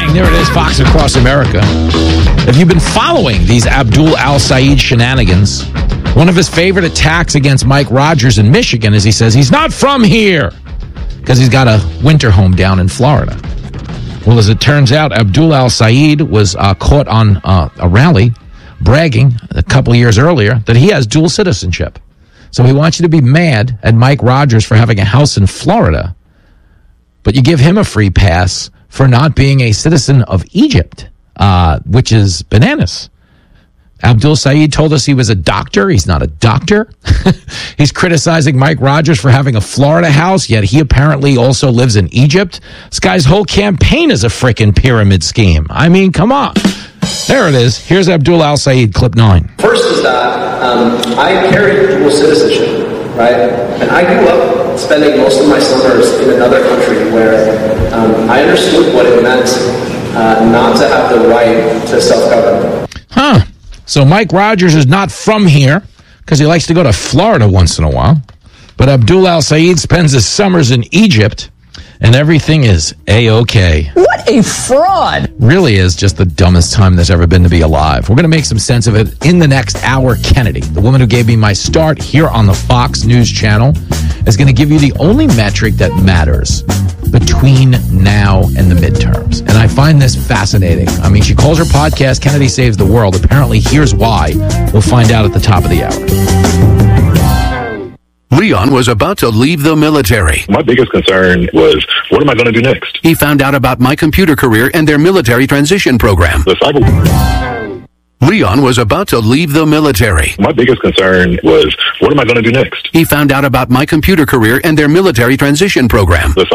morning. There it is, Fox Across America. If you've been following these Abdul Al-Sayed shenanigans, one of his favorite attacks against Mike Rogers in Michigan is he says he's not from here because he's got a winter home down in Florida. Well, as it turns out, Abdul Al-Sayed was caught on a rally bragging a couple of years earlier that he has dual citizenship. So he wants you to be mad at Mike Rogers for having a house in Florida, but you give him a free pass for not being a citizen of Egypt, which is bananas. Abdul Sayed told us he was a doctor. He's not a doctor. He's criticizing Mike Rogers for having a Florida house, yet he apparently also lives in Egypt. This guy's whole campaign is a frickin' pyramid scheme. I mean, come on. There it is. Here's Abdul Al-Sayed, clip 9. First is that I carry dual citizenship, right? And I grew up spending most of my summers in another country where I understood what it meant not to have the right to self-govern. Huh. So Mike Rogers is not from here because he likes to go to Florida once in a while. But Abdul Al-Sayed spends his summers in Egypt, and everything is A-OK. What a fraud! Really is just the dumbest time there's ever been to be alive. We're going to make some sense of it in the next hour. Kennedy, the woman who gave me my start here on the Fox News Channel, is going to give you the only metric that matters between now and the midterms. And I find this fascinating. I mean, she calls her podcast Kennedy Saves the World. Apparently, here's why. We'll find out at the top of the hour. Leon was about to leave the military. My biggest concern was, what am I going to do next? He found out about My Computer Career and their military transition program. The cyber... Leon was about to leave the military. My biggest concern was, what am I going to do next? He found out about My Computer Career and their military transition program. The